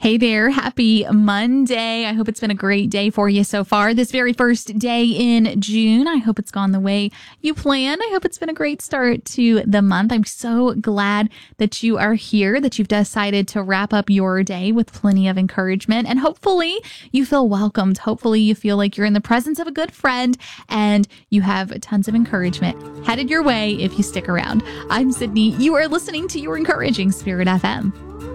Hey there. Happy Monday. I hope it's been a great day for you so far. This very first day in June. I hope it's gone the way you planned. I hope it's been a great start to the month. I'm so glad that you are here, that you've decided to wrap up your day with plenty of encouragement. And hopefully you feel welcomed. Hopefully you feel like you're in the presence of a good friend and you have tons of encouragement headed your way if you stick around. I'm Sydney. You are listening to Your Encouraging Spirit FM.